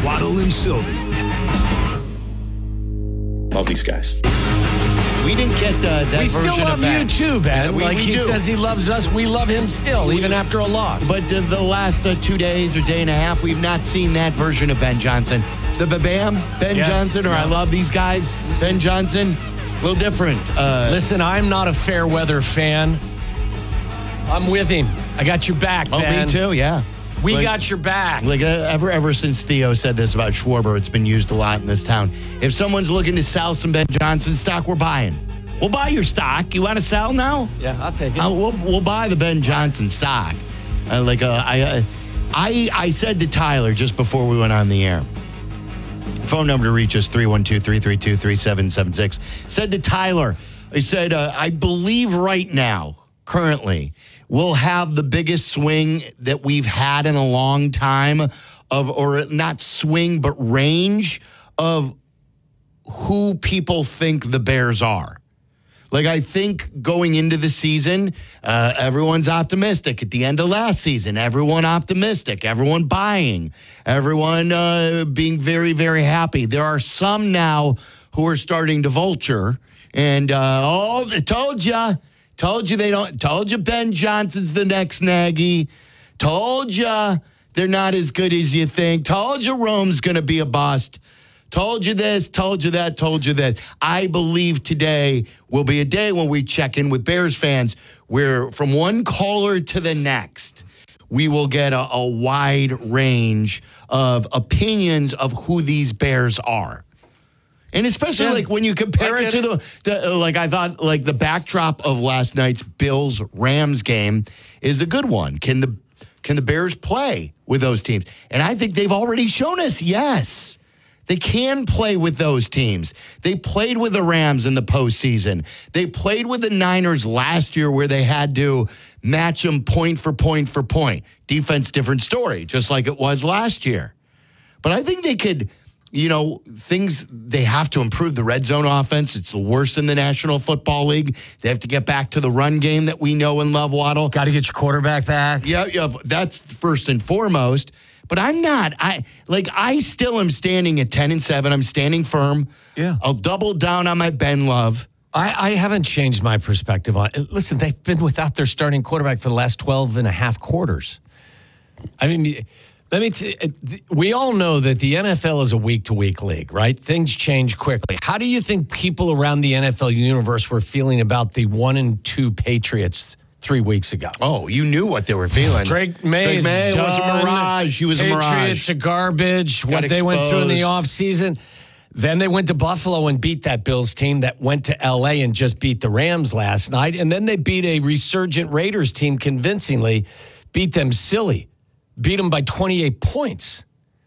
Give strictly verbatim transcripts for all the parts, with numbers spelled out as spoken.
Waddle and Sylvie. Love these guys. We didn't get uh, that We version still love of Ben. you too, Ben. Yeah, we- like we he do. says he loves us, we love him still, even after a loss. But uh, the last uh, two days or day and a half, we've not seen that version of Ben Johnson. The Babam, Ben Yeah. Johnson, or I love these guys, Ben Johnson, a little different. Uh, Listen, I'm not a fair weather fan. I'm with him. I got your back, oh, Ben. me too, yeah. We Like- got your back. Like uh, ever, ever since Theo said this about Schwarber, it's been used a lot in this town. If someone's looking to sell some Ben Johnson stock, we're buying. We'll buy your stock. You want to sell now? Yeah, I'll take it. Uh, we'll, we'll buy the Ben Johnson stock. Uh, like uh, I, uh, I, I said to Tyler just before we went on the air. Phone number to reach us, three one two, three three two, three seven seven six. Said to Tyler, I said, uh, I believe right now, currently, we'll have the biggest swing that we've had in a long time of, or not swing, but range of who people think the Bears are. Like, I think going into the season, uh, everyone's optimistic. At the end of last season, everyone optimistic, everyone buying, everyone uh, being very, very happy. There are some now who are starting to vulture. And, uh, oh, I told you, told you they don't, told you Ben Johnson's the next Nagy. Told you they're not as good as you think. Told you Rome's going to be a bust. Told you this, told you that, told you that. I believe today will be a day when we check in with Bears fans where from one caller to the next, we will get a, a wide range of opinions of who these Bears are. And especially Yeah, like when you compare I it to get the, the, like I thought, like the backdrop of last night's Bills-Rams game is a good one. Can the, can the Bears play with those teams? And I think they've already shown us, yes. They can play with those teams. They played with the Rams in the postseason. They played with the Niners last year where they had to match them point for point for point. Defense, different story, just like it was last year. But I think they could, you know, things, they have to improve the red zone offense. It's the worst in the National Football League. They have to get back to the run game that we know and love, Waddle. Got to get your quarterback back. Yeah, yeah, that's first and foremost. But I'm not. I like. I still am standing at ten and seven. I'm standing firm. Yeah. I'll double down on my Ben Love. I, I haven't changed my perspective on it. Listen, they've been without their starting quarterback for the last twelve and a half quarters. I mean, let me t- we all know that the N F L is a week-to-week league, right? Things change quickly. How do you think people around the N F L universe were feeling about the one and two Patriots three weeks ago? Oh, you knew what they were feeling. Drake May, Drake is May done. was a mirage. He was Patriots a mirage. are garbage. Got What they went through in the exposed. offseason. Then they went to Buffalo and beat that Bills team that went to L A and just beat the Rams last night. And then they beat a resurgent Raiders team convincingly, beat them silly, beat them by twenty-eight points.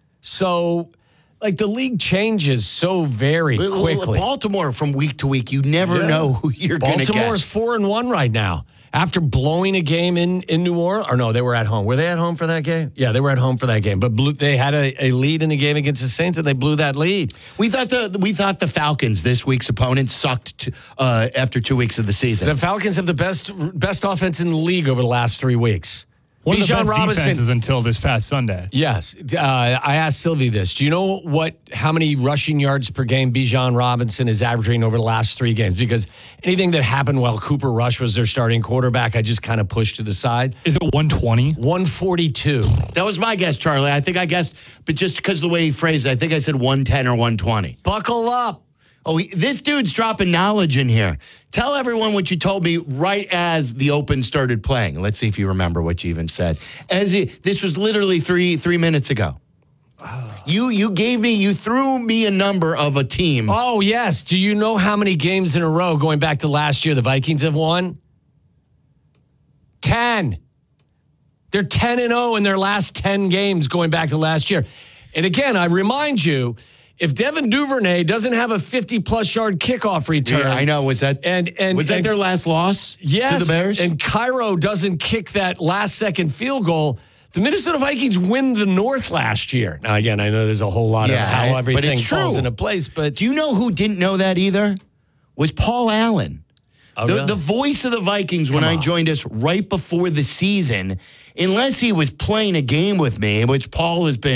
So, like, the league changes so very Well, quickly. Baltimore from week to week, you never Yeah. know who you're going to get. Baltimore's four and one right now after blowing a game in, in New Orleans. Or no, they were at home. Were they at home for that game? Yeah, they were at home for that game. But blew, they had a, a lead in the game against the Saints, and they blew that lead. We thought the we thought the Falcons, this week's opponent, sucked t- uh, after two weeks of the season. The Falcons have the best best offense in the league over the last three weeks. One of the Bijan best Robinson- defenses until this past Sunday. Yes, uh, I asked Sylvie this. Do you know what? How many rushing yards per game Bijan Robinson is averaging over the last three games? Because anything that happened while Cooper Rush was their starting quarterback, I just kind of pushed to the side. Is it one twenty? one forty-two. That was my guess, Charlie. I think I guessed, but just because of the way he phrased it, I think I said one ten or one twenty. Buckle up. Oh, he, this dude's dropping knowledge in here. Tell everyone what you told me right as the Open started playing. Let's see if you remember what you even said. As he, this was literally three three minutes ago. You you gave me you threw me a number of a team. Oh, yes. Do you know how many games in a row going back to last year the Vikings have won? ten. They're ten and oh in their last ten games going back to last year. And again, I remind you, if Devin Duvernay doesn't have a fifty-plus yard kickoff return. Yeah, I know. Was that And, and, was that and- their last loss yes, to the Bears? and Cairo doesn't kick that last-second field goal, the Minnesota Vikings win the North last year. Now, again, I know there's a whole lot Yeah, of how but everything it's falls true. into place, but Do you know who didn't know that either? Was Paul Allen. Oh, the, really? the voice of the Vikings when I joined us right before the season, unless he was playing a game with me, which Paul has been